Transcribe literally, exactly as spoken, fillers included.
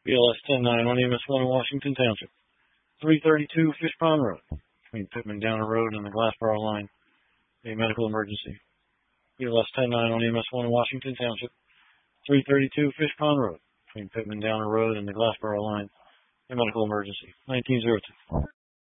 B L S ten nine on E M S one in Washington Township. three thirty-two Fish Pond Road, between Pittman Downer Road and the Glassboro line. A medical emergency. B L S ten nine on E M S one in Washington Township. three thirty-two Fish Pond Road, between Pittman Downer Road and the Glassboro line. A medical emergency. nineteen oh two.